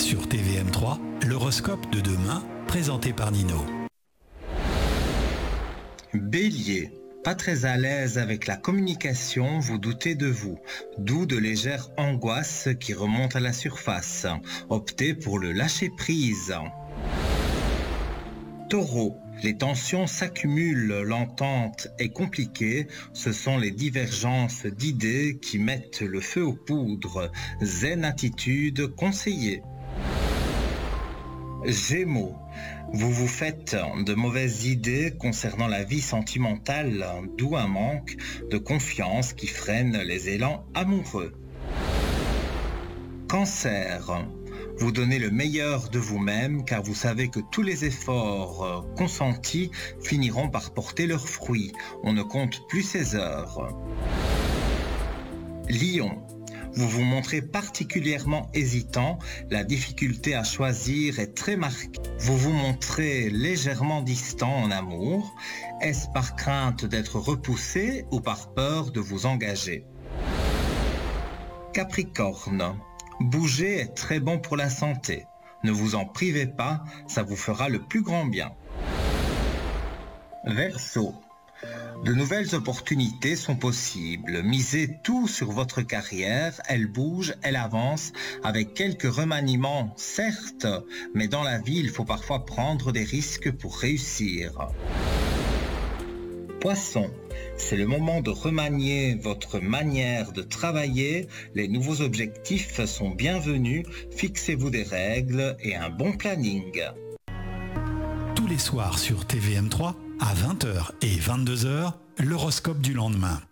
Sur TVM3, l'horoscope de demain, présenté par Nino. Bélier, pas très à l'aise avec la communication, vous doutez de vous, d'où de légères angoisses qui remontent à la surface. Optez pour le lâcher-prise. Taureau, les tensions s'accumulent, l'entente est compliquée, ce sont les divergences d'idées qui mettent le feu aux poudres. Zen attitude conseillée. Gémeaux, vous vous faites de mauvaises idées concernant la vie sentimentale, d'où un manque de confiance qui freine les élans amoureux. Cancer, vous donnez le meilleur de vous-même car vous savez que tous les efforts consentis finiront par porter leurs fruits. On ne compte plus ses heures. Lion, vous vous montrez particulièrement hésitant, la difficulté à choisir est très marquée. Vous vous montrez légèrement distant en amour. Est-ce par crainte d'être repoussé ou par peur de vous engager? Capricorne, bouger est très bon pour la santé. Ne vous en privez pas, ça vous fera le plus grand bien. Verseau, de nouvelles opportunités sont possibles. Misez tout sur votre carrière, elle bouge, elle avance, avec quelques remaniements, certes, mais dans la vie, il faut parfois prendre des risques pour réussir. Poisson, c'est le moment de remanier votre manière de travailler. Les nouveaux objectifs sont bienvenus. Fixez-vous des règles et un bon planning. Tous les soirs sur TVM3, à 20h et 22h, l'horoscope du lendemain.